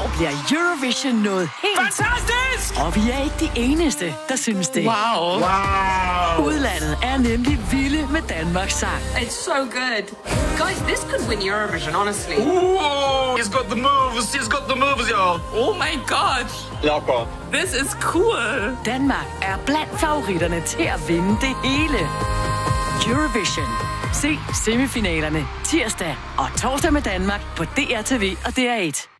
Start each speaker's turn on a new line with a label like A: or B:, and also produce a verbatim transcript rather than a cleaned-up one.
A: år bliver Eurovision noget helt...
B: Fantastisk!
A: Og vi er ikke de eneste, der synes det.
B: Wow. Wow.
A: Udlandet er nemlig vilde med Danmarks sang.
C: It's so good. Guys, this could win Eurovision, honestly.
B: Ooh, he's got the moves. He's got the moves, y'all.
D: Oh my god.
B: Locker.
D: This is cool.
A: Danmark er blandt favoritterne til at vinde det hele. Eurovision. Se semifinalerne tirsdag og torsdag med Danmark på D R T V og D R et.